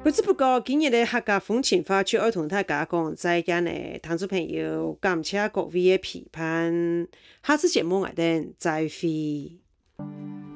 不知不觉，今日的客家风情话就要同大家讲再见呢，听众朋友，感谢各位的陪伴，下次节目我哋再会。